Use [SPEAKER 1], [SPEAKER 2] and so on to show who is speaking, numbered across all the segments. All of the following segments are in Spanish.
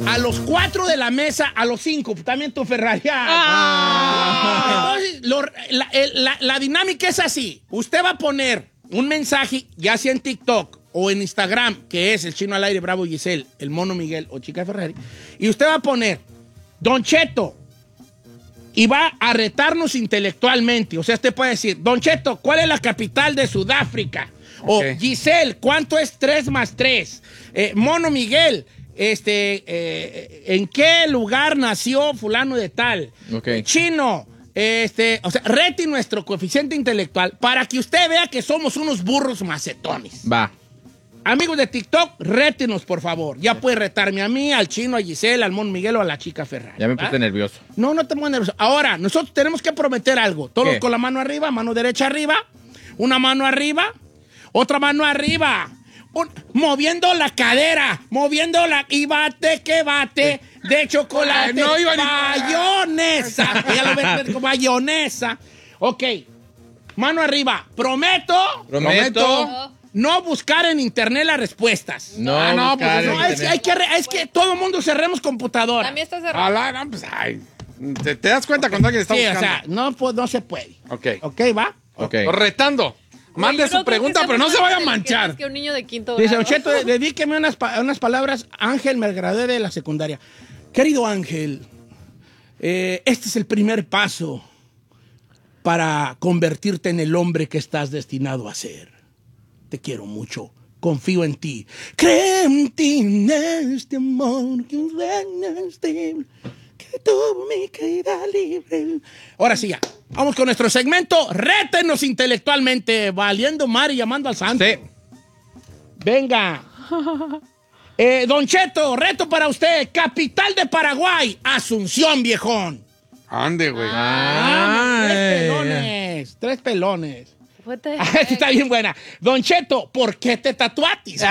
[SPEAKER 1] a los 4 de la mesa, a los 5, también tu Ferrari. Entonces, la dinámica es así. Usted va a poner un mensaje, ya sea en TikTok o en Instagram, que es el Chino al Aire, Bravo Giselle, el Mono Miguel o Chica Ferrari, y usted va a poner Don Cheto, y va a retarnos intelectualmente. O sea, usted puede decir, Don Cheto, ¿cuál es la capital de Sudáfrica? Okay. O Giselle, ¿cuánto es 3 más 3? Mono Miguel, ¿en qué lugar nació fulano de tal? Okay. Chino, o sea, rete nuestro coeficiente intelectual para que usted vea que somos unos burros macetones.
[SPEAKER 2] Va.
[SPEAKER 1] Amigos de TikTok, rétenos, por favor. Ya puede retarme a mí, al Chino, a Giselle, al Mono Miguel o a la Chica Ferrari.
[SPEAKER 2] Ya me puse nervioso.
[SPEAKER 1] No te pongas nervioso. Ahora, nosotros tenemos que prometer algo. Todos con la mano arriba, mano derecha arriba, una mano arriba, otra mano arriba. Moviendo la cadera, y bate que bate de chocolate. No, mayonesa. Ya lo ves como mayonesa. Ok, mano arriba. Prometo. No buscar en internet las respuestas. Es que todo el mundo cerremos computadora.
[SPEAKER 3] También está cerrado.
[SPEAKER 4] Pues, ¿te das cuenta cuando alguien está buscando?
[SPEAKER 1] O sea, no se puede.
[SPEAKER 4] Ok,
[SPEAKER 1] ¿va?
[SPEAKER 4] Okay. Retando. Mande su pregunta, pero no se vaya a manchar.
[SPEAKER 3] Es que un niño de quinto
[SPEAKER 1] grado. Dice, Cheto, dedíqueme unas palabras. Ángel, me gradué de la secundaria. Querido Ángel, este es el primer paso para convertirte en el hombre que estás destinado a ser. Te quiero mucho. Confío en ti. Creo en ti, en este amor que tuvo mi caída libre. Ahora sí, ya. Vamos con nuestro segmento. Rétenos intelectualmente. Valiendo mar y llamando al santo.
[SPEAKER 2] Sí.
[SPEAKER 1] Venga. Don Cheto, reto para usted. Capital de Paraguay. Asunción, viejón.
[SPEAKER 4] Ande, güey.
[SPEAKER 1] Tres pelones. Esta está bien buena. Don Cheto, ¿por qué te tatuatis?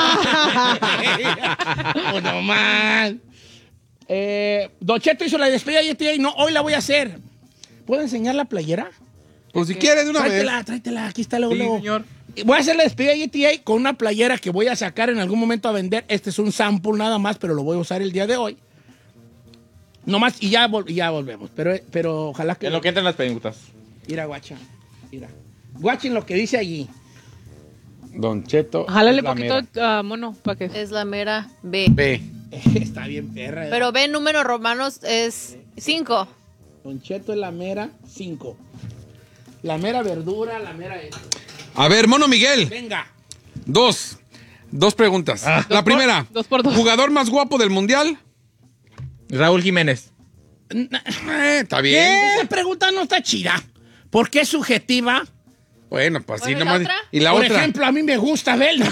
[SPEAKER 1] No más. Don Cheto hizo la despedida de GTA y no, hoy la voy a hacer. ¿Puedo enseñar la playera?
[SPEAKER 4] Pues si quiere de una vez.
[SPEAKER 1] Tráetela, aquí está luego.
[SPEAKER 4] Sí, señor.
[SPEAKER 1] Voy a hacer la despedida de GTA con una playera que voy a sacar en algún momento a vender. Este es un sample nada más, pero lo voy a usar el día de hoy. Nomás, y ya volvemos. Pero ojalá que...
[SPEAKER 2] En lo que entran las preguntas.
[SPEAKER 1] Mira, guacha. Mira. Guachen lo que dice allí.
[SPEAKER 4] Don Cheto.
[SPEAKER 5] Jálale poquito, Mono, para que...
[SPEAKER 3] Es la mera B.
[SPEAKER 1] Está bien, perra.
[SPEAKER 3] Pero B, números romanos, es 5.
[SPEAKER 1] Don Cheto es la mera 5. La mera verdura, la mera...
[SPEAKER 4] A ver, Mono Miguel.
[SPEAKER 1] Venga.
[SPEAKER 4] Dos preguntas. La primera.
[SPEAKER 5] 2 por 2.
[SPEAKER 4] ¿Jugador más guapo del mundial?
[SPEAKER 2] Raúl Jiménez.
[SPEAKER 4] Está bien.
[SPEAKER 1] Esa pregunta no está chida. ¿Por qué es subjetiva?
[SPEAKER 4] Bueno, pues así
[SPEAKER 3] Bueno,
[SPEAKER 4] nomás.
[SPEAKER 3] ¿la otra?
[SPEAKER 4] ¿Y la
[SPEAKER 1] Por
[SPEAKER 4] otra?
[SPEAKER 1] ejemplo, a mí me gusta verla.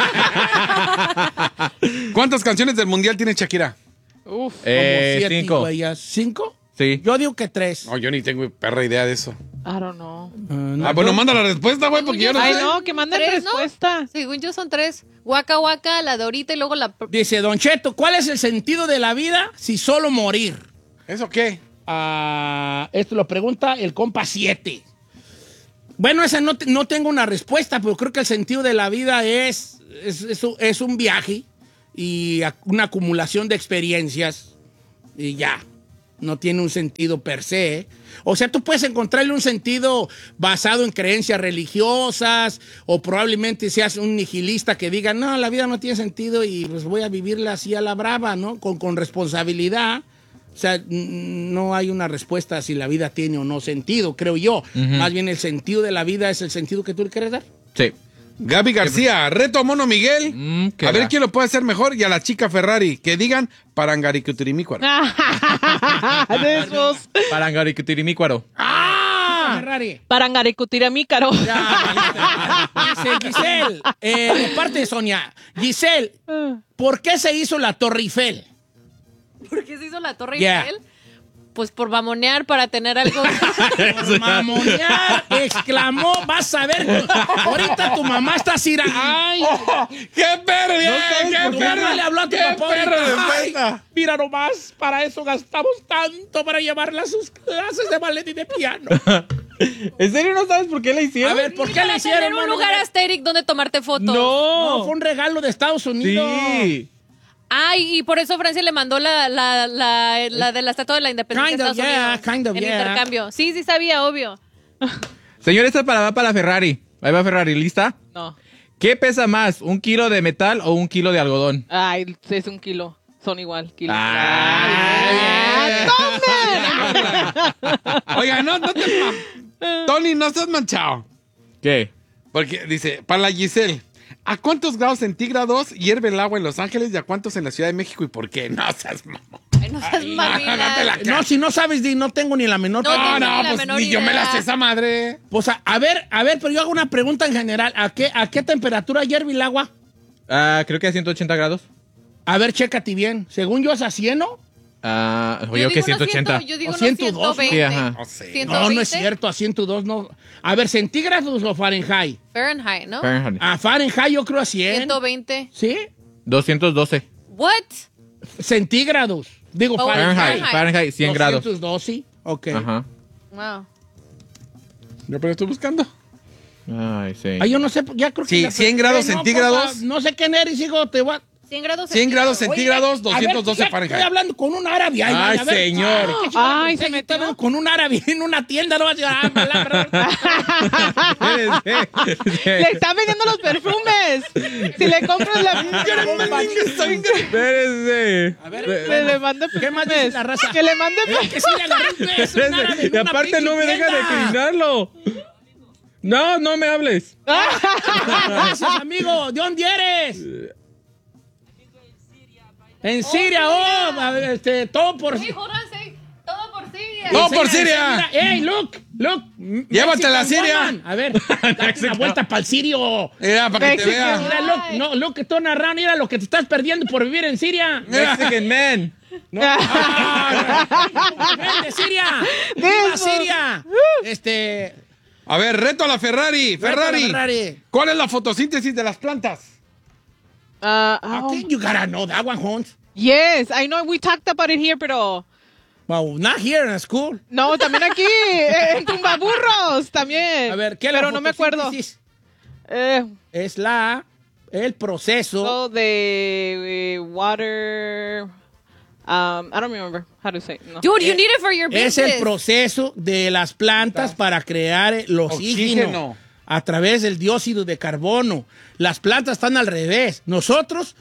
[SPEAKER 4] ¿Cuántas canciones del mundial tiene Shakira?
[SPEAKER 5] Uf.
[SPEAKER 2] 5.
[SPEAKER 1] ¿5?
[SPEAKER 2] Sí.
[SPEAKER 1] Yo digo que 3.
[SPEAKER 4] No, yo ni tengo perra idea de eso.
[SPEAKER 5] I don't know.
[SPEAKER 4] Bueno, manda la respuesta, güey, porque yo no
[SPEAKER 5] Ay,
[SPEAKER 4] sé.
[SPEAKER 5] no, que manden
[SPEAKER 3] 3, ¿no?
[SPEAKER 5] respuesta.
[SPEAKER 3] Según yo son 3. Waka Waka, la de ahorita y luego la...
[SPEAKER 1] Dice, Don Cheto, ¿cuál es el sentido de la vida si solo morir?
[SPEAKER 4] ¿Eso qué?
[SPEAKER 1] Esto lo pregunta el compa 7. Bueno, esa no tengo una respuesta, pero creo que el sentido de la vida es un viaje y una acumulación de experiencias y ya. No tiene un sentido per se. O sea, tú puedes encontrarle un sentido basado en creencias religiosas o probablemente seas un nihilista que diga, no, la vida no tiene sentido y pues voy a vivirla así a la brava, ¿no? Con responsabilidad. O sea, no hay una respuesta si la vida tiene o no sentido, creo yo. Más bien el sentido de la vida es el sentido que tú le quieres dar.
[SPEAKER 2] Sí.
[SPEAKER 4] Gaby García, reto a Mono Miguel. A ver quién lo puede hacer mejor y a la Chica Ferrari. Que digan Parangaricutirimícuaro.
[SPEAKER 5] De esos.
[SPEAKER 2] Parangaricutirimícuaro.
[SPEAKER 1] Ferrari.
[SPEAKER 5] Parangaricutiramícaro.
[SPEAKER 1] Dice Giselle, de parte de Sonia. Giselle, ¿por qué se hizo la Torre Eiffel?
[SPEAKER 3] ¿Por qué se hizo la Torre
[SPEAKER 1] Yeah.
[SPEAKER 3] Eiffel? Pues por mamonear para tener algo.
[SPEAKER 1] Por mamonear, exclamó, vas a ver. Ahorita tu mamá está así. ¡Ay!
[SPEAKER 4] ¡Qué perra!
[SPEAKER 1] Tu mamá le habló a tu papá. Ay, mira nomás, para eso gastamos tanto para llevarla a sus clases de ballet y de piano.
[SPEAKER 2] ¿En serio no sabes por qué la hicieron?
[SPEAKER 1] A ver, ¿por qué le
[SPEAKER 3] Para
[SPEAKER 1] hicieron?
[SPEAKER 3] tener un lugar asteric donde tomarte fotos.
[SPEAKER 1] No, fue un regalo de Estados Unidos.
[SPEAKER 2] Sí.
[SPEAKER 3] Ay, y por eso Francia le mandó la de la Estatua de la Independencia
[SPEAKER 1] Kind
[SPEAKER 3] a
[SPEAKER 1] of,
[SPEAKER 3] Estados
[SPEAKER 1] yeah,
[SPEAKER 3] Unidos.
[SPEAKER 1] kind of,
[SPEAKER 3] en
[SPEAKER 1] yeah.
[SPEAKER 3] intercambio. Sí, sí sabía, obvio.
[SPEAKER 2] Señor, esta va para la Ferrari. Ahí va Ferrari, ¿lista?
[SPEAKER 5] No.
[SPEAKER 2] ¿Qué pesa más, 1 kilo de metal o 1 kilo de algodón?
[SPEAKER 5] Ay, es 1 kilo. Son igual, kilo.
[SPEAKER 4] Oiga, no te... Tony, no estás manchado.
[SPEAKER 2] ¿Qué?
[SPEAKER 4] Porque dice, para la Giselle, ¿a cuántos grados centígrados hierve el agua en Los Ángeles y a cuántos en la Ciudad de México y por qué? No seas mamón.
[SPEAKER 3] Ay, no seas
[SPEAKER 4] no te
[SPEAKER 3] mamila.
[SPEAKER 4] la-
[SPEAKER 1] No, si no sabes, no tengo ni la menor.
[SPEAKER 3] No,
[SPEAKER 4] No,
[SPEAKER 3] tengo ni la
[SPEAKER 4] pues
[SPEAKER 3] menor
[SPEAKER 4] ni yo me la
[SPEAKER 3] idea.
[SPEAKER 4] sé esa madre.
[SPEAKER 1] Pues a ver, pero yo hago una pregunta en general. ¿A qué temperatura hierve el agua?
[SPEAKER 2] Creo que a 180 grados.
[SPEAKER 1] A ver, chécate bien. Según yo es a 100, ¿no?
[SPEAKER 2] Yo
[SPEAKER 3] Yo
[SPEAKER 2] que
[SPEAKER 3] digo
[SPEAKER 2] 180.
[SPEAKER 3] Yo digo
[SPEAKER 1] O
[SPEAKER 3] unos
[SPEAKER 1] 102,
[SPEAKER 3] 120.
[SPEAKER 2] Sí, ajá.
[SPEAKER 4] No sé.
[SPEAKER 3] 120.
[SPEAKER 1] No es cierto, a 102 no. A ver, ¿centígrados o Fahrenheit?
[SPEAKER 3] Fahrenheit, ¿no?
[SPEAKER 2] Fahrenheit.
[SPEAKER 1] A Fahrenheit yo creo a 100.
[SPEAKER 3] 120.
[SPEAKER 1] ¿Sí?
[SPEAKER 2] 212.
[SPEAKER 3] What?
[SPEAKER 1] Centígrados. Digo,
[SPEAKER 3] Oh,
[SPEAKER 1] Fahrenheit.
[SPEAKER 2] Fahrenheit, 100 grados.
[SPEAKER 1] 212, ok.
[SPEAKER 2] Ajá.
[SPEAKER 3] Wow.
[SPEAKER 4] Yo pero estoy buscando.
[SPEAKER 2] Ay, sí.
[SPEAKER 1] Yo no sé, ya creo que...
[SPEAKER 4] Sí,
[SPEAKER 1] ya-
[SPEAKER 4] 100 grados
[SPEAKER 1] no,
[SPEAKER 4] centígrados.
[SPEAKER 1] compa, no sé qué eres, hijo, te voy a...
[SPEAKER 3] 100 grados
[SPEAKER 4] 100 grados
[SPEAKER 3] centígrados.
[SPEAKER 4] centígrados,
[SPEAKER 1] A ver,
[SPEAKER 4] 212
[SPEAKER 1] ya
[SPEAKER 4] Fahrenheit.
[SPEAKER 1] Estoy hablando con un árabe.
[SPEAKER 2] Ay,
[SPEAKER 1] a ver.
[SPEAKER 2] señor.
[SPEAKER 1] ¿qué chingada
[SPEAKER 5] Ay,
[SPEAKER 1] pensé?
[SPEAKER 5] se
[SPEAKER 1] Yo
[SPEAKER 5] metió.
[SPEAKER 1] estaba hablando con un árabe en una tienda, no vas a decir, palabra.
[SPEAKER 5] Le están vendiendo los perfumes. Si le compras la...
[SPEAKER 2] Espérese.
[SPEAKER 1] A ver,
[SPEAKER 5] Que le mande
[SPEAKER 1] ¿qué más dice
[SPEAKER 5] perfumes.
[SPEAKER 1] la raza?
[SPEAKER 5] Que le mande
[SPEAKER 1] Que sí le agarré un beso, un árabe
[SPEAKER 2] Espérese.
[SPEAKER 1] en
[SPEAKER 2] Y
[SPEAKER 1] una
[SPEAKER 2] aparte no me
[SPEAKER 1] pinche
[SPEAKER 2] deja
[SPEAKER 1] tienda.
[SPEAKER 2] declinarlo. No me hables.
[SPEAKER 1] Gracias, amigo. ¿De dónde eres? En Siria, a ver, todo por...
[SPEAKER 3] Hey, hold on, say, todo por Siria.
[SPEAKER 4] ¡Todo por Siria!
[SPEAKER 1] ¡Ey, look!
[SPEAKER 4] Llévatela a
[SPEAKER 1] Mexican
[SPEAKER 4] Siria.
[SPEAKER 1] woman. A ver, date una vuelta para el sirio.
[SPEAKER 4] Mira, para que te
[SPEAKER 5] Mexican.
[SPEAKER 4] vea.
[SPEAKER 1] Mira, look, lo que tú narrando, mira lo que te estás perdiendo por vivir en Siria.
[SPEAKER 2] Mexican man.
[SPEAKER 1] ¡Ven de Siria! ¡Viva Siria!
[SPEAKER 4] A ver, reto a la Ferrari.
[SPEAKER 1] Reto a la
[SPEAKER 4] Ferrari.
[SPEAKER 1] Ferrari.
[SPEAKER 4] ¿Cuál es la fotosíntesis de las plantas?
[SPEAKER 1] I think you gotta know that one, Hans.
[SPEAKER 5] Yes, I know we talked about it here, pero...
[SPEAKER 1] Well, not here in school.
[SPEAKER 5] No, también aquí, en Tumbaburros, también.
[SPEAKER 1] A ver, ¿qué es la
[SPEAKER 5] Pero no me acuerdo.
[SPEAKER 1] fotosíntesis?
[SPEAKER 5] Eh,
[SPEAKER 1] Es el proceso.
[SPEAKER 5] so de water... I don't remember how to say it. No.
[SPEAKER 3] Dude, you need it for your
[SPEAKER 1] Es
[SPEAKER 3] business.
[SPEAKER 1] el proceso de las plantas para crear el oxígeno
[SPEAKER 4] Oxígeno.
[SPEAKER 1] a través del dióxido de carbono. Las plantas están al revés. Nosotros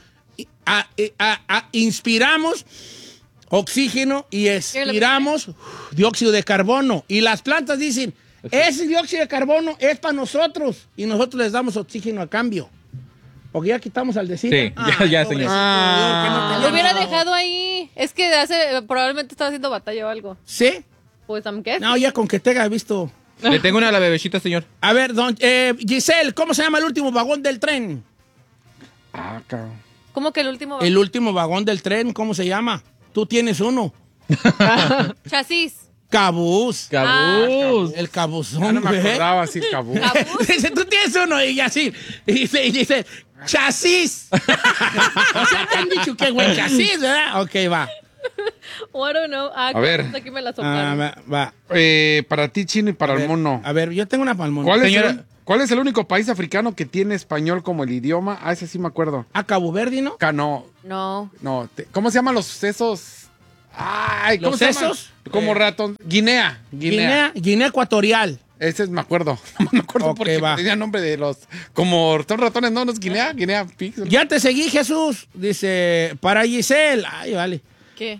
[SPEAKER 1] inspiramos oxígeno y expiramos dióxido de carbono. Y las plantas dicen, ese dióxido de carbono es para nosotros y nosotros les damos oxígeno a cambio. Porque ya quitamos al decir.
[SPEAKER 2] Sí, ya, señor.
[SPEAKER 3] Lo hubiera dejado ahí. Es que probablemente estaba haciendo batalla o algo.
[SPEAKER 1] ¿Sí?
[SPEAKER 3] Pues I'm guessing.
[SPEAKER 1] No, ya con que te haya visto.
[SPEAKER 2] Le tengo una a la bebecita, señor.
[SPEAKER 1] A ver, Giselle, ¿cómo se llama el último vagón del tren?
[SPEAKER 4] Cabrón.
[SPEAKER 3] ¿Cómo que el último?
[SPEAKER 1] El último vagón del tren, ¿cómo se llama? Tú tienes uno.
[SPEAKER 3] Chasis.
[SPEAKER 1] Cabús.
[SPEAKER 2] Cabús.
[SPEAKER 1] El cabuzón,
[SPEAKER 4] Ya no me
[SPEAKER 1] güey.
[SPEAKER 4] acordaba así, cabú.
[SPEAKER 3] Cabús.
[SPEAKER 1] Dice, tú tienes uno y así. Y dice, chasis. O sea, te han dicho que güey, chasis, ¿verdad? Ok, va.
[SPEAKER 3] Oh, I don't know.
[SPEAKER 4] A ver.
[SPEAKER 3] Aquí me la soplaron.
[SPEAKER 1] Va.
[SPEAKER 4] Para ti, Chino, y para el mono.
[SPEAKER 1] A ver, yo tengo una palmona.
[SPEAKER 4] ¿Cuál es el único país africano que tiene español como el idioma? Ese sí me acuerdo.
[SPEAKER 1] A Cabo Verde, ¿no?
[SPEAKER 3] No.
[SPEAKER 4] ¿Cómo se llaman los sesos? Ay, ¿cómo
[SPEAKER 1] ¿Los
[SPEAKER 4] se llaman?
[SPEAKER 1] sesos?
[SPEAKER 4] Como ratón. Guinea.
[SPEAKER 1] Guinea Ecuatorial.
[SPEAKER 4] Ese me acuerdo. No me acuerdo
[SPEAKER 1] Ok,
[SPEAKER 4] porque
[SPEAKER 1] va.
[SPEAKER 4] tenía nombre de los... Como son ratones, ¿no? ¿No es Guinea? Guinea Pigs.
[SPEAKER 1] Ya te seguí, Jesús. Dice, para Giselle. Ay, vale.
[SPEAKER 3] ¿Qué?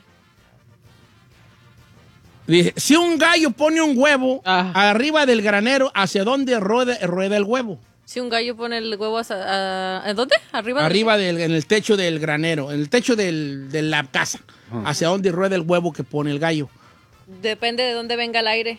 [SPEAKER 1] Dice, si un gallo pone un huevo
[SPEAKER 5] Ah.
[SPEAKER 1] arriba del granero, ¿hacia dónde rueda el huevo?
[SPEAKER 3] Si un gallo pone el huevo ¿en dónde? Arriba.
[SPEAKER 1] Arriba en el techo del granero, en el techo de la casa. ¿Hacia dónde rueda el huevo que pone el gallo?
[SPEAKER 3] Depende de dónde venga el aire.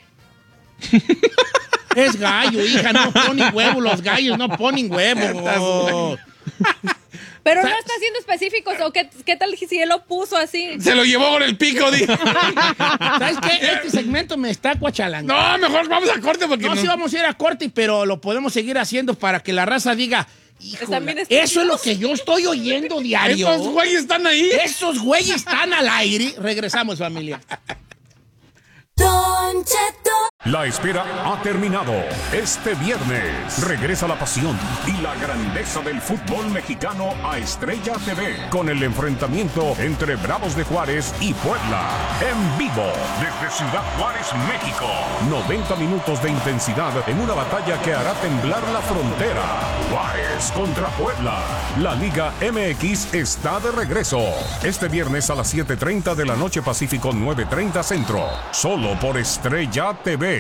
[SPEAKER 1] Es gallo, hija, no ponen huevo, los gallos no ponen huevo.
[SPEAKER 3] Pero no está siendo específicos. ¿O qué tal si él lo puso así?
[SPEAKER 4] Se lo llevó con el pico, dijo.
[SPEAKER 1] ¿Sabes qué? Este segmento me está cuachalando.
[SPEAKER 4] No, mejor vamos a corte porque
[SPEAKER 1] No, sí vamos a ir a corte, pero lo podemos seguir haciendo para que la raza diga,
[SPEAKER 3] Están bien
[SPEAKER 1] "Híjole, eso es lo
[SPEAKER 3] estúpidos".
[SPEAKER 1] que yo estoy oyendo diario.
[SPEAKER 4] Esos güeyes están ahí.
[SPEAKER 1] Esos güeyes están al aire. Regresamos, familia.
[SPEAKER 6] Don Cheto La espera ha terminado. Este viernes regresa la pasión y la grandeza del fútbol mexicano a Estrella TV con el enfrentamiento entre Bravos de Juárez y Puebla. En vivo desde Ciudad Juárez, México. 90 minutos de intensidad en una batalla que hará temblar la frontera. Juárez contra Puebla. La Liga MX está de regreso. Este viernes a las 7:30 de la noche Pacífico, 9:30 Centro. Solo por Estrella TV.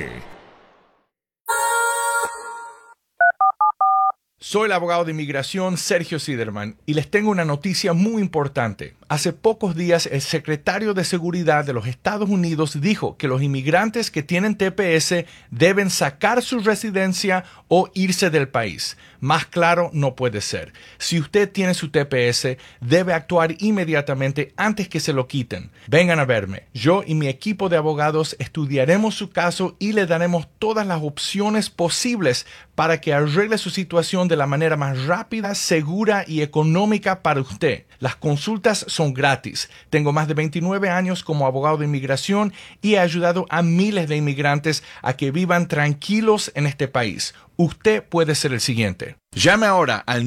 [SPEAKER 7] Soy el abogado de inmigración Sergio Siderman y les tengo una noticia muy importante. Hace pocos días el secretario de Seguridad de los Estados Unidos dijo que los inmigrantes que tienen TPS deben sacar su residencia o irse del país. Más claro no puede ser. Si usted tiene su TPS, debe actuar inmediatamente antes que se lo quiten. Vengan a verme. Yo y mi equipo de abogados estudiaremos su caso y le daremos todas las opciones posibles para que arregle su situación de la manera más rápida, segura y económica para usted. Las consultas son gratis. Tengo más de 29 años como abogado de inmigración y he ayudado a miles de inmigrantes a que vivan tranquilos en este país. Usted puede ser el siguiente. Llame ahora al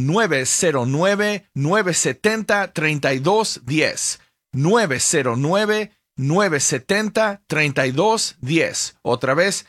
[SPEAKER 7] 909-970-3210. 909-970-3210. Otra vez,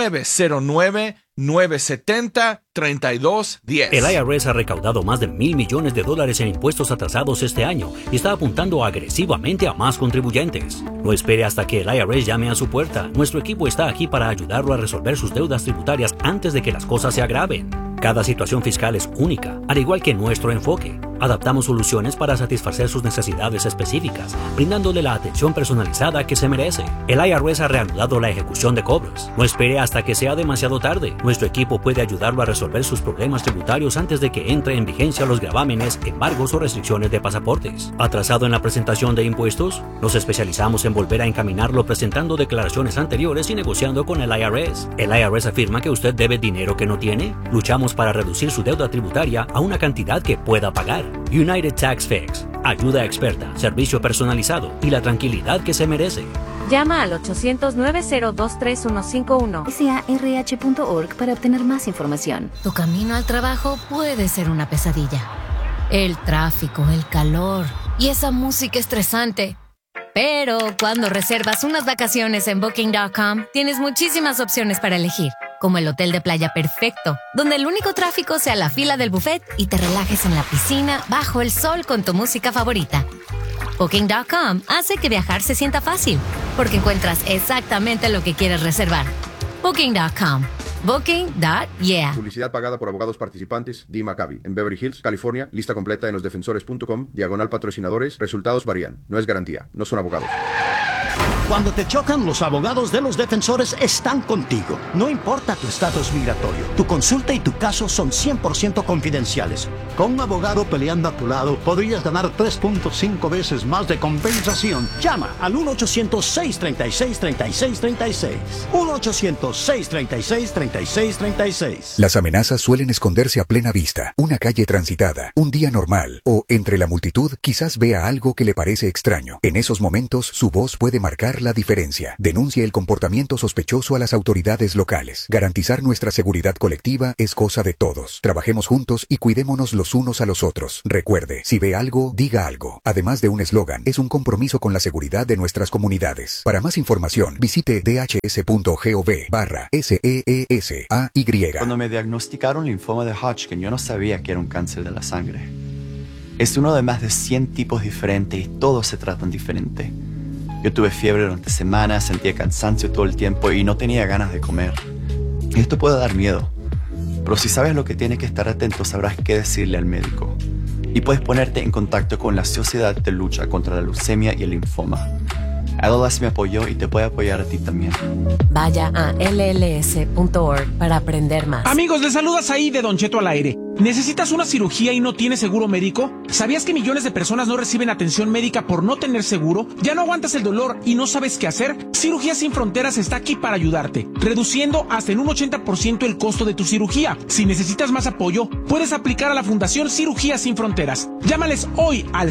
[SPEAKER 7] 909-970-3210.
[SPEAKER 8] El IRS ha recaudado más de $1,000 millones en impuestos atrasados este año y está apuntando agresivamente a más contribuyentes. No espere hasta que el IRS llame a su puerta. Nuestro equipo está aquí para ayudarlo a resolver sus deudas tributarias antes de que las cosas se agraven. Cada situación fiscal es única, al igual que nuestro enfoque. Adaptamos soluciones para satisfacer sus necesidades específicas, brindándole la atención personalizada que se merece. El IRS ha reanudado la ejecución de cobros. No espere hasta que sea demasiado tarde. Nuestro equipo puede ayudarlo a resolver sus problemas tributarios antes de que entre en vigencia los gravámenes, embargos o restricciones de pasaportes. ¿Atrasado en la presentación de impuestos? Nos especializamos en volver a encaminarlo presentando declaraciones anteriores y negociando con el IRS. ¿El IRS afirma que usted debe dinero que no tiene? Luchamos para reducir su deuda tributaria a una cantidad que pueda pagar. United Tax Fix. Ayuda experta, servicio personalizado y la tranquilidad que se merece.
[SPEAKER 9] Llama al 800-902-3151.
[SPEAKER 10] SARH.org para obtener más información.
[SPEAKER 11] Tu camino al trabajo puede ser una pesadilla. El tráfico, el calor y esa música estresante. Pero cuando reservas unas vacaciones en Booking.com, tienes muchísimas opciones para elegir, como el hotel de playa perfecto, donde el único tráfico sea la fila del buffet y te relajes en la piscina bajo el sol con tu música favorita. Booking.com hace que viajar se sienta fácil, porque encuentras exactamente lo que quieres reservar. Booking.com. Booking.yeah.
[SPEAKER 12] Publicidad pagada por abogados participantes. Dee Maccabi. En Beverly Hills, California. Lista completa en losdefensores.com. /patrocinadores. Resultados varían. No es garantía. No son abogados.
[SPEAKER 13] Cuando te chocan, los abogados de Los Defensores están contigo. No importa tu estatus migratorio, tu consulta y tu caso son 100% confidenciales. Con un abogado peleando a tu lado, podrías ganar 3.5 veces más de compensación. Llama al 1-800-636-3636. 1-800-636-3636.
[SPEAKER 14] Las amenazas suelen esconderse a plena vista. Una calle transitada, un día normal o entre la multitud quizás vea algo que le parece extraño. En esos momentos, su voz puede marcar la diferencia. Denuncie el comportamiento sospechoso a las autoridades locales. Garantizar nuestra seguridad colectiva es cosa de todos. Trabajemos juntos y cuidémonos los unos a los otros. Recuerde, si ve algo, diga algo. Además de un eslogan, es un compromiso con la seguridad de nuestras comunidades. Para más información, visite dhs.gov/SEESAY.
[SPEAKER 15] Cuando me diagnosticaron linfoma de Hodgkin, yo no sabía que era un cáncer de la sangre. Es uno de más de 100 tipos diferentes y todos se tratan diferente. Yo tuve fiebre durante semanas, sentía cansancio todo el tiempo y no tenía ganas de comer. Y esto puede dar miedo. Pero si sabes lo que tienes que estar atento, sabrás qué decirle al médico. Y puedes ponerte en contacto con la Sociedad de Lucha contra la Leucemia y el Linfoma. ALS me apoyó y te puede apoyar a ti también.
[SPEAKER 11] Vaya a lls.org para aprender más.
[SPEAKER 16] Amigos, les saluda Saí de Don Cheto al aire.
[SPEAKER 9] ¿Necesitas una cirugía y no tienes seguro médico? ¿Sabías que millones de personas no reciben atención médica por no tener seguro? ¿Ya no aguantas el dolor y no sabes qué hacer? Cirugías Sin Fronteras está aquí para ayudarte, reduciendo hasta en un 80% el costo de tu cirugía. Si necesitas más apoyo, puedes aplicar a la Fundación Cirugías Sin Fronteras. Llámales hoy al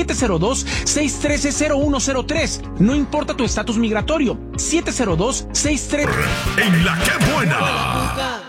[SPEAKER 9] 702-613-0103. No importa tu estatus migratorio. 702-613...
[SPEAKER 6] En la que buena.